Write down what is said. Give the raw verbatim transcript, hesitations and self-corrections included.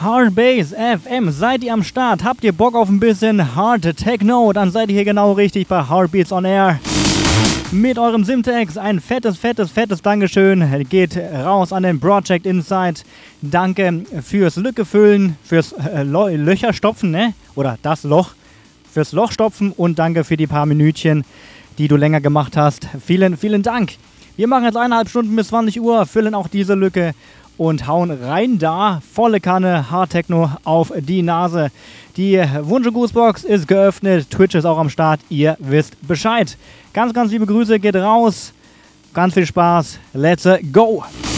Hardbase F M, seid ihr am Start? Habt ihr Bock auf ein bisschen Hard Techno? Dann seid ihr hier genau richtig bei Heartbeats on Air. Mit eurem Simtex ein fettes, fettes, fettes Dankeschön geht raus an den Project Insight. Danke fürs Lücke füllen, fürs äh, Löcher stopfen, ne? Oder das Loch, fürs Loch stopfen und danke für die paar Minütchen, die du länger gemacht hast. Vielen, vielen Dank. Wir machen jetzt eineinhalb Stunden bis zwanzig Uhr, füllen auch diese Lücke und hauen rein da. Volle Kanne Hard Techno auf die Nase. Die Wunsch- und Grußbox ist geöffnet. Twitch ist auch am Start. Ihr wisst Bescheid. Ganz, ganz liebe Grüße geht raus. Ganz viel Spaß. Let's go.